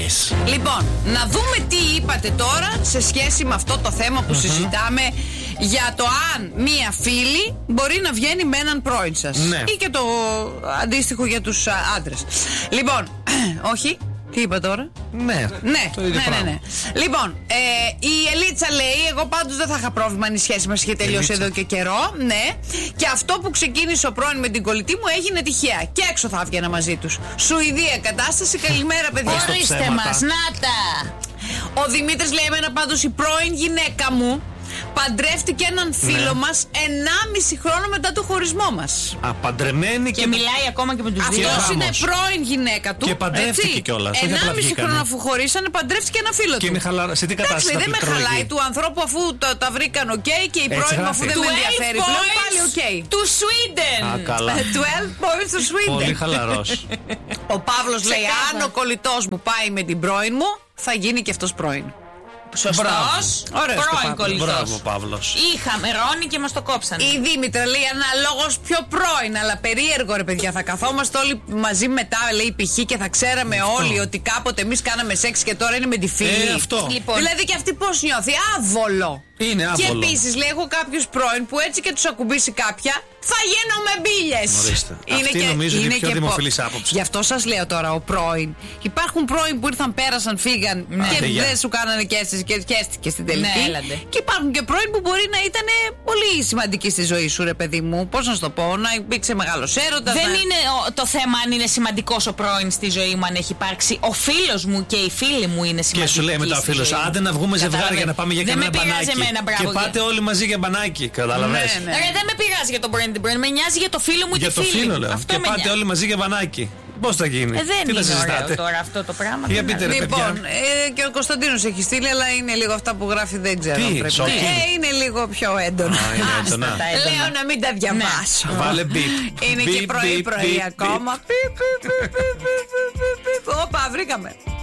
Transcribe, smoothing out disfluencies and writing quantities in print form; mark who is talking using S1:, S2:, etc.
S1: Kiss.
S2: Λοιπόν, να δούμε τι είπατε τώρα σε σχέση με αυτό το θέμα που συζητάμε για το αν μία φίλη μπορεί να βγαίνει με έναν πρώην σας.
S1: Ναι.
S2: Ή και το αντίστοιχο για τους άντρες. Λοιπόν, όχι. Τι είπα τώρα?
S1: Ναι. Το ίδιο πράγμα.
S2: Ναι. Λοιπόν, η Ελίτσα λέει: εγώ πάντως δεν θα είχα πρόβλημα αν η σχέση μας είχε τελειώσει εδώ και καιρό. Ναι. Και αυτό που ξεκίνησε ο πρώην με την κολλητή μου έγινε τυχαία. Και έξω θα έβγαινα μαζί τους. Σουηδία κατάσταση. Καλημέρα, παιδιά.
S3: Ορίστε μας, νάτα.
S2: Ο Δημήτρης λέει: εμένα πάντως η πρώην γυναίκα μου παντρεύτηκε έναν φίλο μας 1,5 χρόνο μετά το χωρισμό μας.
S1: Παντρεμένη
S3: Και μιλάει ακόμα και με τους δύο.
S2: Αυτός είναι πρώην γυναίκα του.
S1: Και παντρεύτηκε κιόλας.
S2: 1,5 χρόνο αφού χωρίσανε, παντρεύτηκε ένα φίλο του.
S1: Και είναι χαλαρά. Σε τι κατάσταση?
S2: Εντάξει, δεν με χαλάει του ανθρώπου αφού τα βρήκαν οκ και η πρώην μου αφού δεν με ενδιαφέρει πλέον πάλι οκ.
S3: Του Sweden.
S1: Καλά.
S2: 12 points του Sweden.
S1: Πολύ χαλαρός.
S2: Ο Παύλος λέει: αν ο κολλητός μου πάει με την πρώην μου, θα γίνει και αυτός πρώην.
S3: Σωστός. Πρώην κολλητός.
S1: Μπράβο, Παύλος.
S3: Είχαμε Ρόνι και μας το κόψανε.
S2: Η Δήμητρα λέει: αναλόγως πιο πρώην, αλλά περίεργο ρε παιδιά. Θα καθόμαστε όλοι μαζί μετά, λέει π.χ. και θα ξέραμε όλοι ότι κάποτε εμείς κάναμε σεξ και τώρα είναι με τη φίλη.
S1: Αυτό.
S3: Λοιπόν.
S2: Δηλαδή και αυτή πώς νιώθει? Άβολο.
S1: Είναι άβολο.
S2: Και επίσης λέει: έχω κάποιους πρώην που έτσι και τους ακουμπήσει κάποια, θα γίνομαι μπίλιες.
S1: Αυτή νομίζω είναι η πιο δημοφιλής άποψη.
S2: Γι' αυτό σας λέω τώρα, ο πρώην. Υπάρχουν πρώην που ήρθαν, πέρασαν, φύγαν και δεν σου κάνανε και αίσθηση και χαίστηκε στην τελική.
S3: Ναι,
S2: και υπάρχουν και πρώην που μπορεί να ήταν πολύ σημαντικοί στη ζωή σου, ρε παιδί μου. Πώς να σου το πω, να υπήρξε μεγάλος έρωτας.
S3: Δεν είναι το θέμα αν είναι σημαντικός ο πρώην στη ζωή μου, αν έχει υπάρξει. Ο φίλος μου και η φίλη μου είναι σημαντική.
S1: Και σου λέει μετά ο φίλος: άντε να βγούμε ζευγάρι για να πάμε για κανένα μπανάκι. Και πάτε όλοι μαζί για μπανάκι. Καταλαβαίνεις.
S3: Δεν με πειράζει για τον πρώην την πρώην, με νοιάζει για το φίλο μου ή τη φίλη μου.
S1: Για το φίλο λέω. Και πάτε όλοι μαζί για μπανάκι. Πώς θα γίνει?
S3: Δεν είναι ωραίο τώρα αυτό το πράγμα.
S1: Για πείτε, ρε,
S2: λοιπόν, και ο Κωνσταντίνος έχει στείλει, αλλά είναι λίγο αυτά που γράφει, δεν ξέρω. Είναι λίγο πιο έντονα. Λέω να μην τα διαβάσω.
S1: Βάλε μπιπ.
S2: Είναι και πρωί ακόμα. Όπα, βρήκαμε.